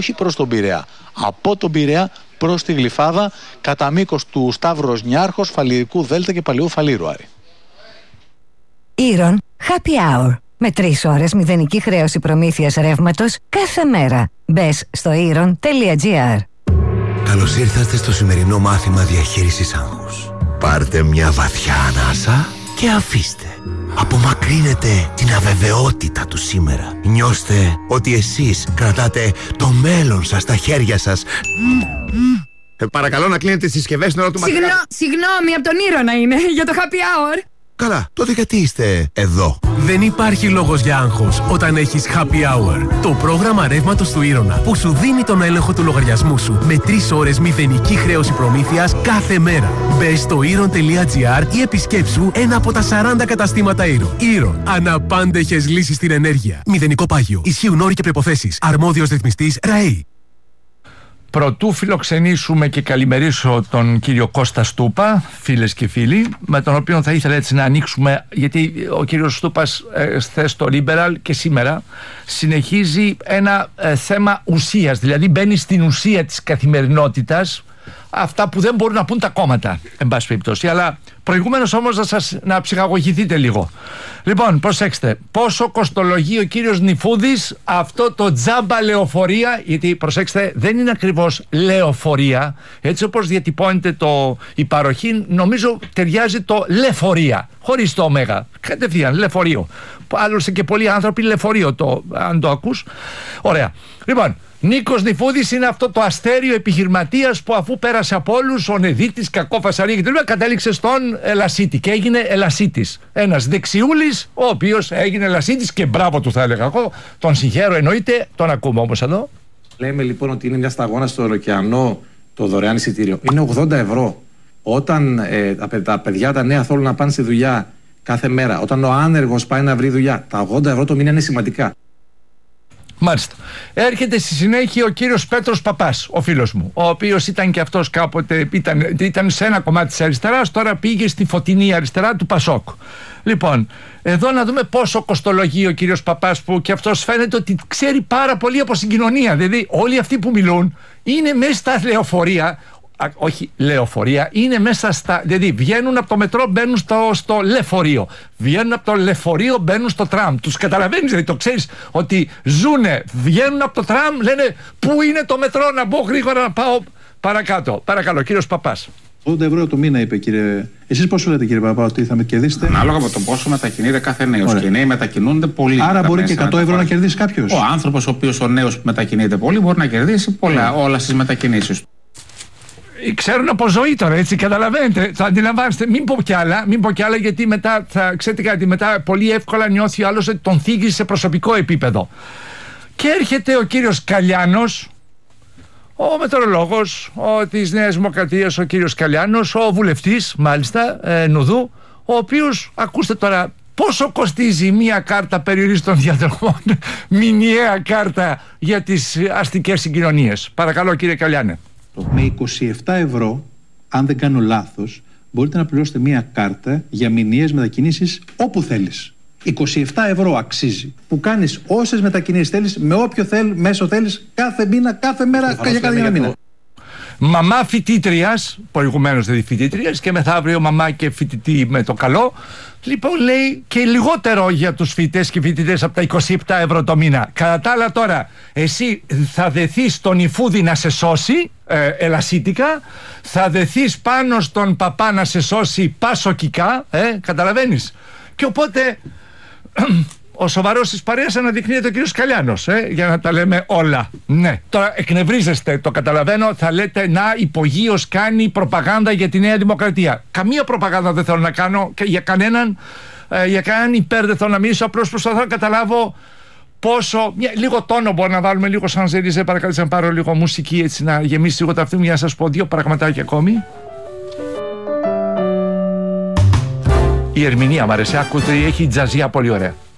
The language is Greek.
όχι προς τον Πειραιά, από τον Πειραιά προς τη Γλυφάδα, κατά μήκος του Σταύρος Νιάρχος, Φαλιρικού Δέλτα και Παλαιού Φαλήρου, Άρη. Ήρων Happy Hour. Με 3 ώρες μηδενική χρέωση προμήθειας ρεύματος κάθε μέρα. Μπες στο iron.gr. Καλώς ήρθατε στο σημερινό μάθημα διαχείρισης άγχους. Πάρτε μια βαθιά ανάσα και αφήστε. Απομακρύνετε την αβεβαιότητα του σήμερα. Νιώστε ότι εσείς κρατάτε το μέλλον σας στα χέρια σας. Παρακαλώ να κλείνετε τις συσκευές στην ώρα του μαθήματος. Συγγνώμη, από τον Ήρωνα είναι, για το happy hour. Καλά, τότε γιατί είστε εδώ? Δεν υπάρχει λόγος για άγχος όταν έχεις Happy Hour. Το πρόγραμμα ρεύματος του Ήρωνα που σου δίνει τον έλεγχο του λογαριασμού σου με 3 ώρες μηδενική χρέωση προμήθειας κάθε μέρα. Μπες στο iron.gr ή επισκέψου ένα από τα 40 καταστήματα Ήρωνα. Ήρωνα. Αναπάντεχες λύσεις στην ενέργεια. Μηδενικό πάγιο. Ισχύουν όροι και προϋποθέσεις. Αρμόδιος ρυθμιστής ΡΑΕΗ. Προτού φιλοξενήσουμε και καλημερίσω τον κύριο Κώστα Στούπα, φίλες και φίλοι, με τον οποίο θα ήθελα έτσι να ανοίξουμε, γιατί ο κύριος Στούπας χθες στο Liberal και σήμερα συνεχίζει ένα θέμα ουσίας, δηλαδή μπαίνει στην ουσία της καθημερινότητας, αυτά που δεν μπορούν να πούν τα κόμματα, εν πάση περιπτώσει. Αλλά προηγουμένως όμως να ψυχαγωγηθείτε λίγο. Λοιπόν, προσέξτε, πόσο κοστολογεί ο κύριος Νιφούδης αυτό το τζάμπα λεωφορεία, γιατί προσέξτε, δεν είναι ακριβώς λεωφορεία, έτσι όπως διατυπώνεται η παροχή, νομίζω ταιριάζει το λεφορία, χωρίς το ωμέγα, κατευθείαν λεφορείο. Άλλωστε και πολλοί άνθρωποι λεφορείο, αν το ακούς. Ωραία. Λοιπόν, Νίκος Νιφούδης είναι αυτό το αστέριο επιχειρηματίας που αφού πέρασε από όλους, ο Νεδίτης, κακό φασαρία και τελικά κατέληξε στον Ελασίτη και έγινε Ελασίτης. Ένας δεξιούλης, ο οποίος έγινε Ελασίτης και μπράβο του θα έλεγα εγώ. Τον συγχαίρω εννοείται, τον ακούμε όμως εδώ. Λέμε λοιπόν ότι είναι μια σταγόνα στο ωκεανό το δωρεάν εισιτήριο. Είναι 80 ευρώ. Όταν τα παιδιά, τα νέα θέλουν να πάνε στη δουλειά κάθε μέρα, όταν ο άνεργος πάει να βρει δουλειά, τα 80 ευρώ το μήνα είναι σημαντικά. Μάλιστα. Έρχεται στη συνέχεια ο κύριος Πέτρος Παπάς, ο φίλος μου, ο οποίος ήταν και αυτός κάποτε, ήταν σε ένα κομμάτι της αριστεράς, τώρα πήγε στη φωτεινή αριστερά του Πασόκ. Λοιπόν, εδώ να δούμε πόσο κοστολογεί ο κύριος Παπάς, που και αυτός φαίνεται ότι ξέρει πάρα πολύ από συγκοινωνία. Δηλαδή, όλοι αυτοί που μιλούν είναι μέσα στα λεωφορεία. Όχι λεωφορεία, είναι μέσα στα. Δηλαδή βγαίνουν από το μετρό, μπαίνουν στο λεωφορείο. Βγαίνουν από το λεωφορείο, μπαίνουν στο τραμ. Τους καταλαβαίνεις, δηλαδή το ξέρεις ότι ζουνε, βγαίνουν από το τραμ, λένε πού είναι το μετρό, να μπω γρήγορα να πάω παρακάτω. Παρακαλώ, κύριος Παπάς. 80 ευρώ το μήνα, είπε κύριε. Εσείς πόσο λέτε, κύριε Παπά, ότι θα με κερδίσετε? Ανάλογα με το πόσο μετακινείται κάθε νέος. Και οι νέοι μετακινούνται πολύ. Άρα μπορεί και 100 ευρώ να κερδίσει κάποιος. Ο άνθρωπος, ο οποίος ο νέος που μετακινείται πολύ, μπορεί να κερδίσει πολλά, όλα στις μετακινήσεις του. Ξέρουν από ζωή τώρα, έτσι, καταλαβαίνετε. Θα αντιλαμβάνεστε. Μην πω κι άλλα, γιατί μετά ξέρετε κάτι, μετά πολύ εύκολα νιώθει ο άλλος ότι τον θίγει σε προσωπικό επίπεδο. Και έρχεται ο κύριος Καλιάνος, ο μετεωρολόγος της Νέας Δημοκρατίας, ο κύριος Καλιάνος, ο βουλευτής, μάλιστα, Νουδού, ο οποίος, ακούστε τώρα, πόσο κοστίζει μία κάρτα περιορίστων διαδρομών, μηνιαία κάρτα για τις αστικές συγκοινωνίες. Παρακαλώ, κύριε Καλιάνε. Με 27 ευρώ, αν δεν κάνω λάθος, μπορείτε να πληρώσετε μία κάρτα για μηνιαίες μετακινήσεις όπου θέλεις. 27 ευρώ αξίζει. Που κάνεις όσες μετακινήσεις θέλεις, με όποιο μέσο θέλεις, κάθε μήνα, κάθε μέρα, για κάθε μήνα. Μαμά φοιτήτριας, προηγουμένως δηλαδή φοιτήτριας, και μεθαύριο μαμά και φοιτητή με το καλό. Λοιπόν, λέει και λιγότερο για τους φοιτητές και φοιτητές από τα 27 ευρώ το μήνα. Κατά τα άλλα, τώρα, εσύ θα δεθείς στον Νιφούδη να σε σώσει, ελασίτικα, θα δεθείς πάνω στον Παπά να σε σώσει πασοκικά, καταλαβαίνεις. Και οπότε, ο σοβαρός της παρέας αναδεικνύεται ο κύριος Καλιάνος, για να τα λέμε όλα. Ναι, τώρα εκνευρίζεστε, το καταλαβαίνω, θα λέτε να υπογείως κάνει προπαγάνδα για τη Νέα Δημοκρατία. Καμία προπαγάνδα δεν θέλω να κάνω και για κανέναν υπέρ δεν θέλω να μιλήσω, απλώς προσπαθώ να καταλάβω πόσο. Λίγο τόνο μπορεί να βάλουμε, λίγο σαν ζερίζε, παρακαλώ να πάρω λίγο μουσική έτσι να γεμίσει λίγο τα αυτή μου, για να σας πω 2 πραγματάκια ακόμη. Η ερμηνεία μου αρέσει, ακούτε, έχει τζαζιά πολύ ωραία.